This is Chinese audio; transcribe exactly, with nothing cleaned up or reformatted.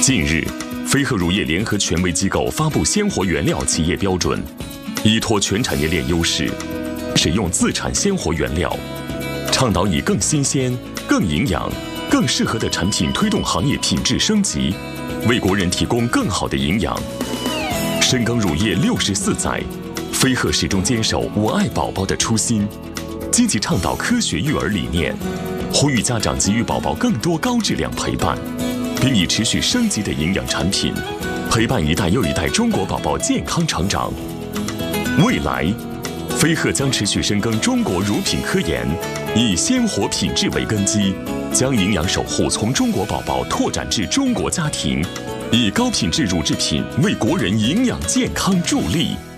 近日，飞鹤乳业联合权威机构发布鲜活原料企业标准，依托全产业链优势，使用自产鲜活原料，倡导以更新鲜、更营养、更适合的产品推动行业品质升级，为国人提供更好的营养。深耕乳业六十四载，飞鹤始终坚守我爱宝宝的初心，积极倡导科学育儿理念，呼吁家长给予宝宝更多高质量陪伴，并以持续升级的营养产品，陪伴一代又一代中国宝宝健康成长。未来，飞鹤将持续深耕中国乳品科研，以鲜活品质为根基，将营养守护从中国宝宝拓展至中国家庭，以高品质乳制品为国人营养健康助力。